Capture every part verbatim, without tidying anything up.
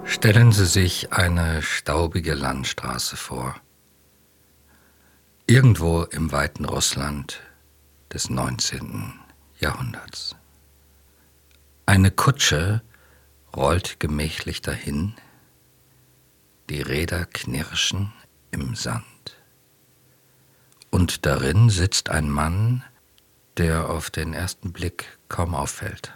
Stellen Sie sich eine staubige Landstraße vor. Irgendwo im weiten Russland des neunzehnten Jahrhunderts. Eine Kutsche rollt gemächlich dahin, die Räder knirschen im Sand. Und darin sitzt ein Mann, der auf den ersten Blick kaum auffällt.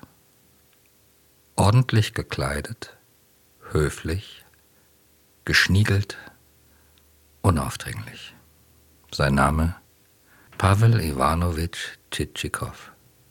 Ordentlich gekleidet, höflich, geschniegelt, unaufdringlich. Sein Name Pawel Iwanowitsch Tschitschikow.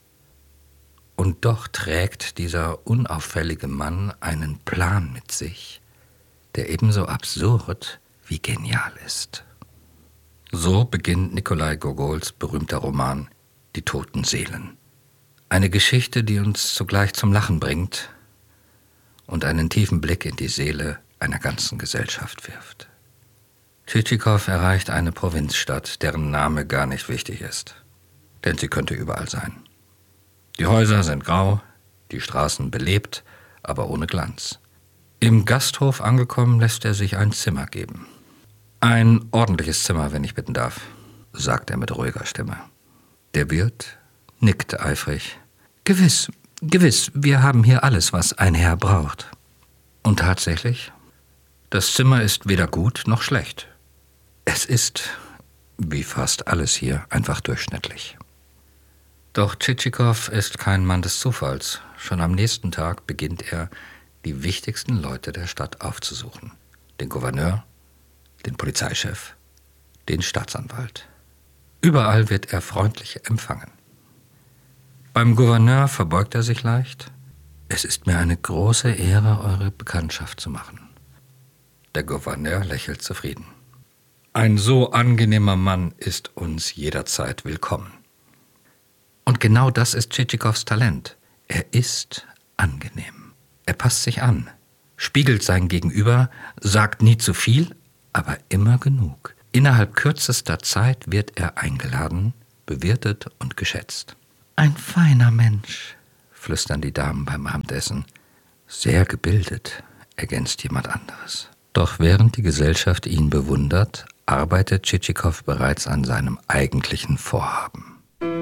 Und doch trägt dieser unauffällige Mann einen Plan mit sich, der ebenso absurd wie genial ist. So beginnt Nikolai Gogols berühmter Roman »Die toten Seelen«. Eine Geschichte, die uns zugleich zum Lachen bringt und einen tiefen Blick in die Seele einer ganzen Gesellschaft wirft. Tschitschikow erreicht eine Provinzstadt, deren Name gar nicht wichtig ist, denn sie könnte überall sein. Die Häuser sind grau, die Straßen belebt, aber ohne Glanz. Im Gasthof angekommen, lässt er sich ein Zimmer geben. »Ein ordentliches Zimmer, wenn ich bitten darf«, sagt er mit ruhiger Stimme. Der Wirt nickt eifrig. »Gewiss, gewiss, wir haben hier alles, was ein Herr braucht.« Und tatsächlich, das Zimmer ist weder gut noch schlecht. Es ist, wie fast alles hier, einfach durchschnittlich. Doch Tschitschikow ist kein Mann des Zufalls. Schon am nächsten Tag beginnt er, die wichtigsten Leute der Stadt aufzusuchen. Den Gouverneur, den Polizeichef, den Staatsanwalt. Überall wird er freundlich empfangen. Beim Gouverneur verbeugt er sich leicht. »Es ist mir eine große Ehre, eure Bekanntschaft zu machen.« Der Gouverneur lächelt zufrieden. »Ein so angenehmer Mann ist uns jederzeit willkommen.« Und genau das ist Tschitschikows Talent. Er ist angenehm. Er passt sich an, spiegelt sein Gegenüber, sagt nie zu viel, aber immer genug. Innerhalb kürzester Zeit wird er eingeladen, bewirtet und geschätzt. »Ein feiner Mensch«, flüstern die Damen beim Abendessen. »Sehr gebildet«, ergänzt jemand anderes. Doch während die Gesellschaft ihn bewundert, arbeitet Tschitschikow bereits an seinem eigentlichen Vorhaben.